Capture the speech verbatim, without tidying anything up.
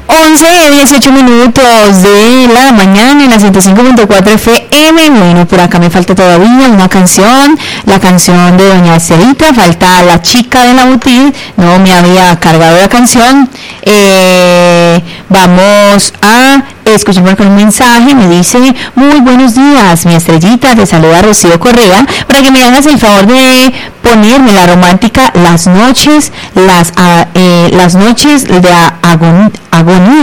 once, dieciocho minutos de la mañana en la ciento cinco punto cuatro F M. Bueno, por acá me falta todavía una canción, la canción de Doña Estelita, falta La Chica de la Boutique, no me había cargado la canción. Eh, vamos a escuchar por acá un mensaje, me dice: muy buenos días, mi estrellita, te saluda Rocío Correa, para que me hagas el favor de ponerme la romántica Las Noches, las, uh, eh, las noches de agon, agonía.